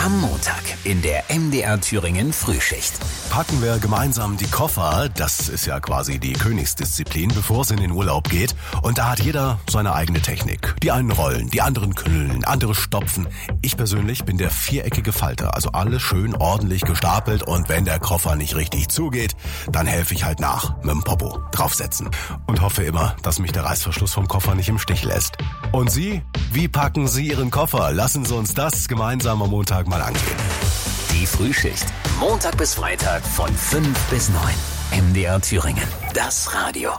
Am Montag in der MDR Thüringen Frühschicht. Packen wir gemeinsam die Koffer, das ist ja quasi die Königsdisziplin, bevor es in den Urlaub geht. Und da hat jeder seine eigene Technik. Die einen rollen, die anderen knüllen, andere stopfen. Ich persönlich bin der viereckige Falter, also alles schön ordentlich gestapelt. Und wenn der Koffer nicht richtig zugeht, dann helfe ich halt nach, mit dem Popo draufsetzen. Und hoffe immer, dass mich der Reißverschluss vom Koffer nicht im Stich lässt. Und Sie? Wie packen Sie Ihren Koffer? Lassen Sie uns das gemeinsam am Montag mal angehen. Die Frühschicht. Montag bis Freitag von 5 bis 9. MDR Thüringen. Das Radio.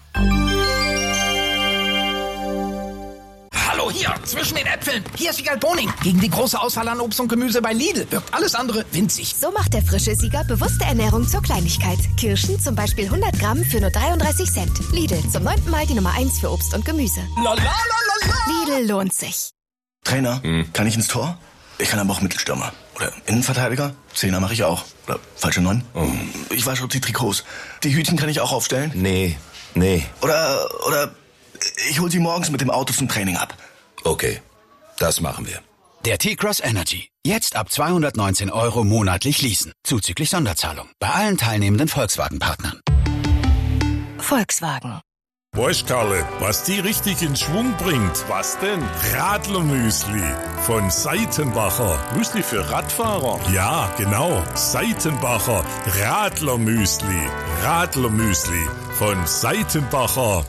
Hallo hier, zwischen den Äpfeln. Hier ist Wiegald Boning. Gegen die große Auswahl an Obst und Gemüse bei Lidl wirkt alles andere winzig. So macht der frische Sieger bewusste Ernährung zur Kleinigkeit. Kirschen zum Beispiel 100 Gramm für nur 33 Cent. Lidl, zum 9. Mal die Nummer 1 für Obst und Gemüse. La la la la la. Lidl lohnt sich. Trainer, kann ich ins Tor? Ich kann aber auch Mittelstürmer. Oder Innenverteidiger? Zehner mache ich auch. Oder falsche 9? Ich wasche die Trikots. Die Hütchen kann ich auch aufstellen? Nee. Oder ich hol sie morgens mit dem Auto zum Training ab. Okay, das machen wir. Der T-Cross Energy. Jetzt ab 219 € monatlich leasen. Zuzüglich Sonderzahlung. Bei allen teilnehmenden Volkswagen-Partnern. Volkswagen. Weißt, Karle, was die richtig in Schwung bringt? Was denn? Radlermüsli von Seitenbacher. Müsli für Radfahrer? Ja, genau. Seitenbacher Radlermüsli. Radlermüsli von Seitenbacher.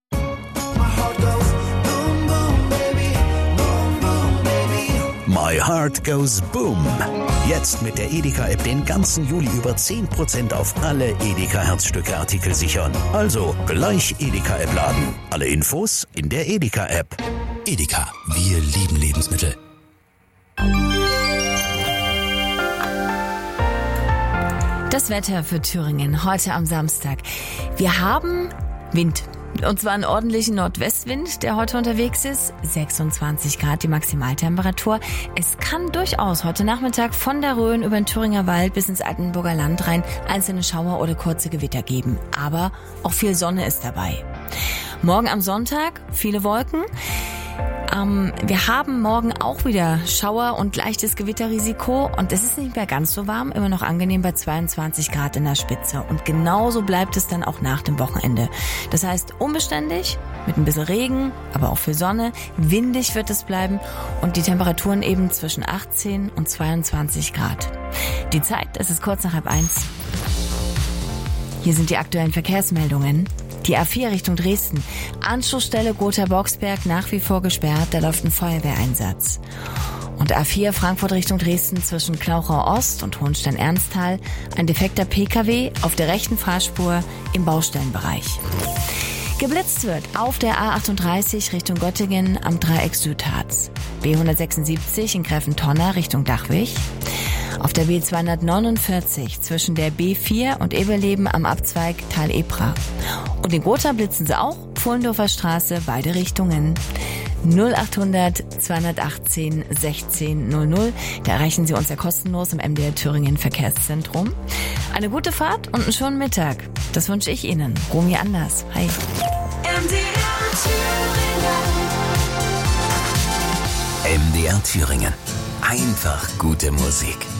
My Heart Goes Boom. Jetzt mit der Edeka-App den ganzen Juli über 10% auf alle Edeka-Herzstücke-Artikel sichern. Also gleich Edeka-App laden. Alle Infos in der Edeka-App. Edeka. Wir lieben Lebensmittel. Das Wetter für Thüringen heute am Samstag. Wir haben Wind. Und zwar einen ordentlichen Nordwestwind, der heute unterwegs ist. 26 Grad die Maximaltemperatur. Es kann durchaus heute Nachmittag von der Rhön über den Thüringer Wald bis ins Altenburger Land rein einzelne Schauer oder kurze Gewitter geben. Aber auch viel Sonne ist dabei. Morgen am Sonntag viele Wolken. Wir haben morgen auch wieder Schauer und leichtes Gewitterrisiko und es ist nicht mehr ganz so warm, immer noch angenehm bei 22 Grad in der Spitze. Und genauso bleibt es dann auch nach dem Wochenende. Das heißt unbeständig, mit ein bisschen Regen, aber auch viel Sonne. Windig wird es bleiben und die Temperaturen eben zwischen 18 und 22 Grad. Die Zeit, es ist kurz nach 12:30. Hier sind die aktuellen Verkehrsmeldungen. Die A4 Richtung Dresden. Anschlussstelle Gotha-Boxberg nach wie vor gesperrt, da läuft ein Feuerwehreinsatz. Und A4 Frankfurt Richtung Dresden zwischen Klauchau Ost und Hohenstein-Ernsthal ein defekter PKW auf der rechten Fahrspur im Baustellenbereich. Geblitzt wird auf der A38 Richtung Göttingen am Dreieck Südharz. B176 in Gräfentonner Richtung Dachwig. Auf der B249 zwischen der B4 und Eberleben am Abzweig Tal-Ebra. Und in Gotha blitzen sie auch, Pfullendorfer Straße, beide Richtungen. 0800 218 16 00. Da erreichen Sie uns ja kostenlos im MDR Thüringen Verkehrszentrum. Eine gute Fahrt und einen schönen Mittag. Das wünsche ich Ihnen. Romy Anders. Hi. MDR Thüringen. Einfach gute Musik.